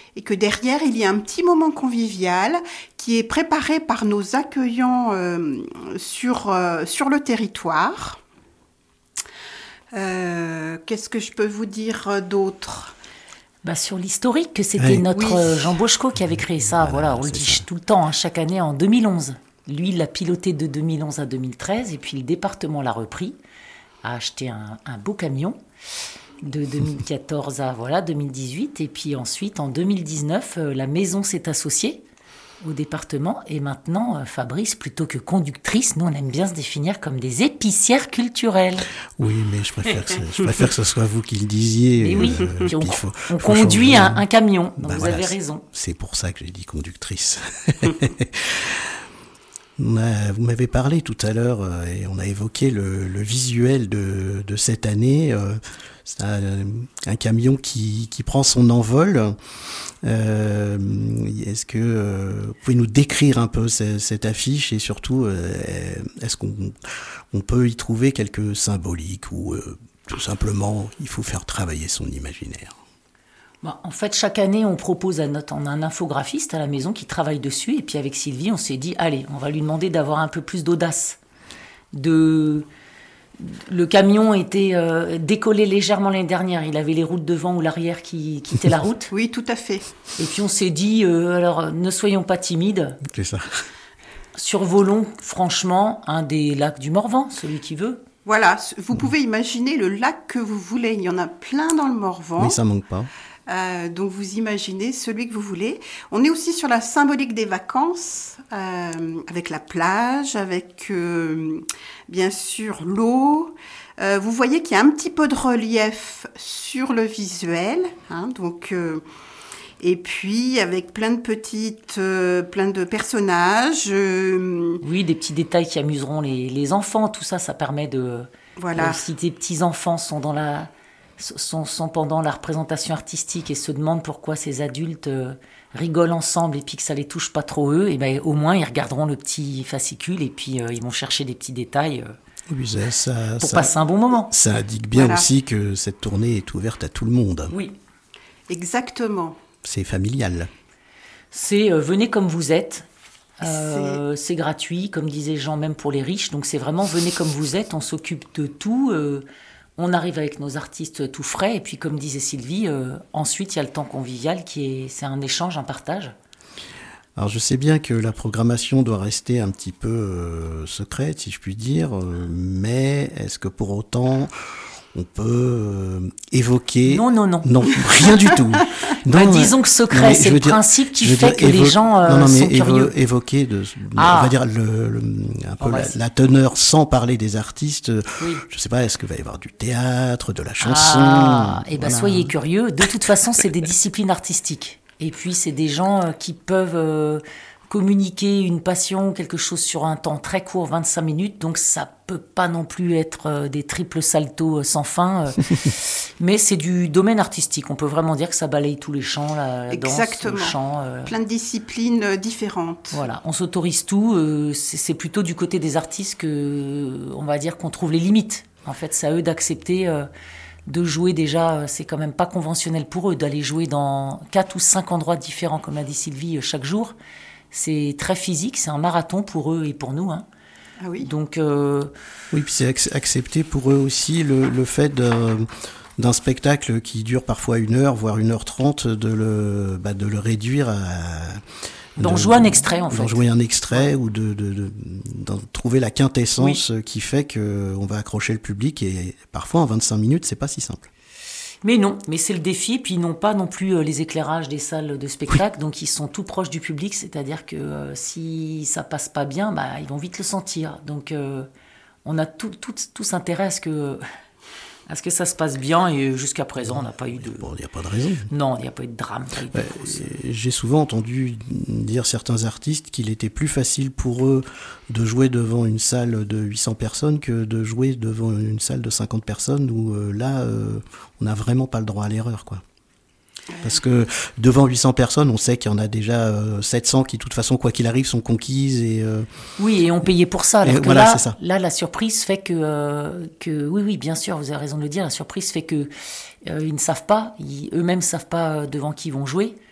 et que derrière, il y a un petit moment convivial qui est préparé par nos accueillants sur le territoire. Qu'est-ce que je peux vous dire d'autre ? Sur l'historique, que c'était notre Jean Bochco qui avait créé ça. Voilà, on le dit tout le temps, hein, chaque année en 2011. Lui, il l'a piloté de 2011 à 2013, et puis le département l'a repris, a acheté un beau camion de 2014 à 2018. Et puis ensuite, en 2019, la maison s'est associée au département. Et maintenant, Fabrice, plutôt que conductrice, nous, on aime bien se définir comme des épicières culturelles. Oui, mais je préfère que ce soit vous qui le disiez. Mais oui, puis on conduit un camion, donc vous avez raison. C'est pour ça que j'ai dit conductrice. Vous m'avez parlé tout à l'heure, et on a évoqué le visuel de cette année. C'est un camion qui prend son envol. Est-ce que vous pouvez nous décrire un peu cette affiche, et surtout, est-ce qu'on peut y trouver quelques symboliques, ou tout simplement il faut faire travailler son imaginaire? En fait, chaque année, on propose on a un infographiste à la maison qui travaille dessus, et puis avec Sylvie, on s'est dit, allez, on va lui demander d'avoir un peu plus d'audace. Le camion était décollé légèrement l'année dernière, il avait les roues de devant ou l'arrière qui quittaient la route. Oui, tout à fait. Et puis on s'est dit, alors ne soyons pas timides. C'est ça. Survolons franchement un des lacs du Morvan, celui qui veut. Voilà, vous pouvez imaginer le lac que vous voulez, il y en a plein dans le Morvan. Oui, ça manque pas. Donc vous imaginez celui que vous voulez. On est aussi sur la symbolique des vacances, avec la plage, avec bien sûr l'eau. Vous voyez qu'il y a un petit peu de relief sur le visuel, hein, donc et puis avec plein de personnages. Oui, des petits détails qui amuseront les enfants. Tout ça permet de. Voilà. Si des petits enfants sont pendant la représentation artistique et se demandent pourquoi ces adultes rigolent ensemble et puis que ça les touche pas trop eux, et ben au moins ils regarderont le petit fascicule et puis ils vont chercher des petits détails pour passer un bon moment. Ça indique bien aussi que cette tournée est ouverte à tout le monde. Oui. Exactement. C'est familial. C'est venez comme vous êtes. C'est gratuit, comme disait Jean, même pour les riches. Donc c'est vraiment venez comme vous êtes, on s'occupe de tout. On arrive avec nos artistes tout frais, et puis comme disait Sylvie, ensuite il y a le temps convivial c'est un échange, un partage. Alors je sais bien que la programmation doit rester un petit peu secrète, si je puis dire, mais est-ce que pour autant on peut évoquer... Non, rien du tout. Disons que secret, c'est le principe qui fait que les gens sont curieux. Évoquer, on va dire, un peu la teneur sans parler des artistes. Oui. Je ne sais pas, est-ce qu'il va y avoir du théâtre, de la chanson Soyez curieux. De toute façon, c'est des disciplines artistiques. Et puis, c'est des gens qui peuvent communiquer une passion, quelque chose sur un temps très court, 25 minutes. Donc, ça peut pas non plus être des triples saltos sans fin. Mais c'est du domaine artistique. On peut vraiment dire que ça balaye tous les champs, la danse, le chant. Plein de disciplines différentes. Voilà, on s'autorise tout. C'est plutôt du côté des artistes on va dire qu'on trouve les limites. En fait, c'est à eux d'accepter de jouer déjà. C'est quand même pas conventionnel pour eux d'aller jouer dans 4 ou 5 endroits différents, comme l'a dit Sylvie, chaque jour. C'est très physique, c'est un marathon pour eux et pour nous. Hein. Ah oui. Donc, oui, puis c'est accepter pour eux aussi le fait d'un spectacle qui dure parfois 1 heure, voire 1h30, de le réduire à... D'en jouer un extrait, en fait. D'en jouer un extrait, ou d'en trouver la quintessence qui fait qu'on va accrocher le public. Et parfois, en 25 minutes, c'est pas si simple. Mais non, mais c'est le défi. Puis ils n'ont pas non plus les éclairages des salles de spectacle, donc ils sont tout proches du public. C'est-à-dire que si ça passe pas bien, ils vont vite le sentir. Donc on a tous intérêt à ce que ça se passe bien, et jusqu'à présent, on n'a pas eu de... Bon, il n'y a pas de raison. Non, il n'y a pas eu de drame. J'ai souvent entendu dire certains artistes qu'il était plus facile pour eux de jouer devant une salle de 800 personnes que de jouer devant une salle de 50 personnes, où là, on n'a vraiment pas le droit à l'erreur, quoi. Parce que devant 800 personnes, on sait qu'il y en a déjà 700 qui, de toute façon, quoi qu'il arrive, sont conquises. Oui, et ont payé pour ça. Alors que voilà, c'est ça. Là, la surprise fait que oui, bien sûr, vous avez raison de le dire, la surprise fait que ils ne savent pas, eux-mêmes ne savent pas devant qui ils vont jouer.